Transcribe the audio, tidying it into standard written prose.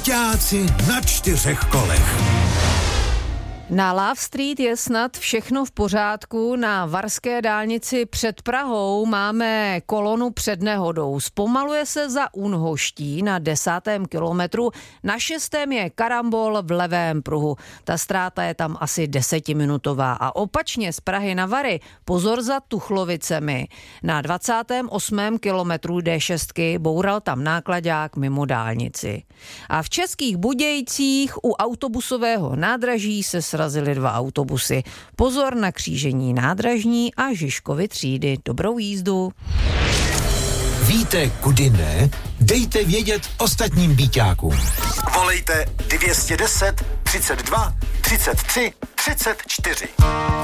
Byťáci na 4 kolech. Na Love Street je snad všechno v pořádku. Na Varské dálnici před Prahou máme kolonu před nehodou. Zpomaluje se za Únhoští na 10. kilometru. Na 6. je karambol v levém pruhu. Ta ztráta je tam asi 10minutová. A opačně z Prahy na Vary pozor za Tuchlovicemi. Na 28. kilometru D6 boural tam náklaďák mimo dálnici. A v Českých Budějcích u autobusového nádraží se srazily 2 autobusy. Pozor na křížení nádražní a Žižkovy třídy. Dobrou jízdu. Víte, kudy ne? Dejte vědět ostatním byťákům. Volejte 210 32 33 34.